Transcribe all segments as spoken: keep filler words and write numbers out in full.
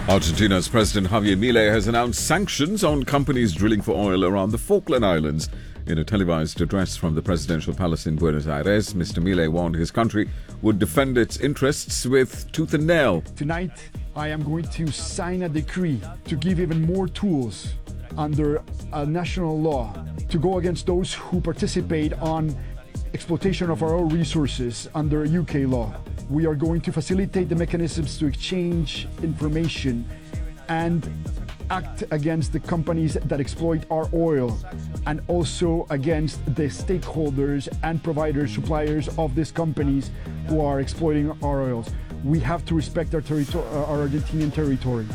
Argentina's President Javier Milei has announced sanctions on companies drilling for oil around the Falkland Islands. In a televised address from the presidential palace in Buenos Aires, Mister Milei warned his country would defend its interests with tooth and nail. Tonight, I am going to sign a decree to give even more tools under a national law to go against those who participate on exploitation of our oil resources under U K law. We are going to facilitate the mechanisms to exchange information and act against the companies that exploit our oil, and also against the stakeholders and providers, suppliers of these companies who are exploiting our oils. We have to respect our, territory, our Argentinian territory.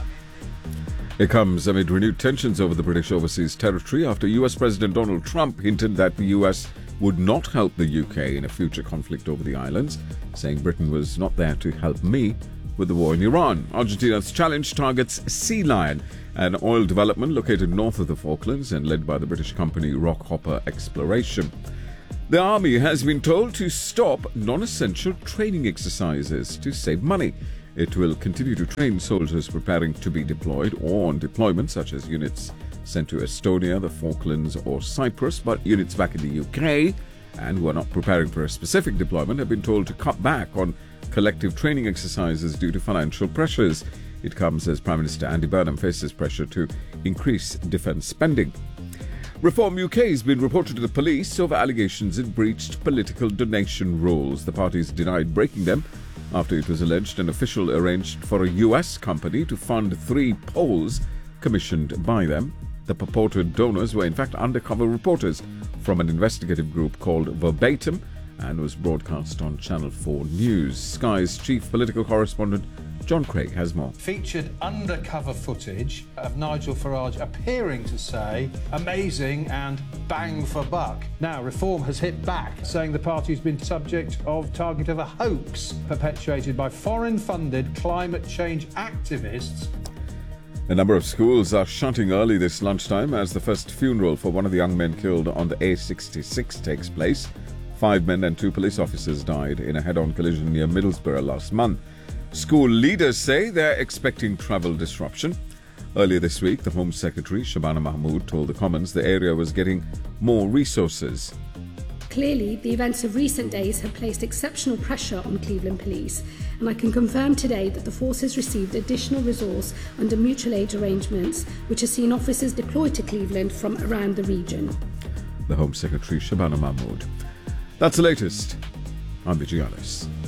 It comes amid renewed tensions over the British overseas territory after U S President Donald Trump hinted that the U S would not help the U K in a future conflict over the islands, saying Britain was not there to help me with the war in Iran. Argentina's challenge targets Sea Lion, an oil development located north of the Falklands and led by the British company Rockhopper Exploration. The army has been told to stop non-essential training exercises to save money. It will continue to train soldiers preparing to be deployed or on deployment, such as units sent to Estonia, the Falklands or Cyprus, but units back in the U K and who are not preparing for a specific deployment have been told to cut back on collective training exercises due to financial pressures. It comes as Prime Minister Andy Burnham faces pressure to increase defence spending. Reform U K has been reported to the police over allegations it breached political donation rules. The parties denied breaking them after it was alleged an official arranged for a U S company to fund three polls commissioned by them. The purported donors were in fact undercover reporters from an investigative group called Verbatim and was broadcast on Channel four News. Sky's chief political correspondent John Craig has more. Featured undercover footage of Nigel Farage appearing to say amazing and bang for buck. Now, Reform has hit back, saying the party's been subject of target of a hoax perpetuated by foreign-funded climate change activists. A number of schools are shutting early this lunchtime as the first funeral for one of the young men killed on the A sixty-six takes place. Five men and two police officers died in a head-on collision near Middlesbrough last month. School leaders say they're expecting travel disruption. Earlier this week, the Home Secretary, Shabana Mahmood, told the Commons the area was getting more resources. Clearly, the events of recent days have placed exceptional pressure on Cleveland Police, and I can confirm today that the force has received additional resource under mutual aid arrangements, which has seen officers deployed to Cleveland from around the region. The Home Secretary, Shabana Mahmood. That's the latest. I'm Vijay Alice.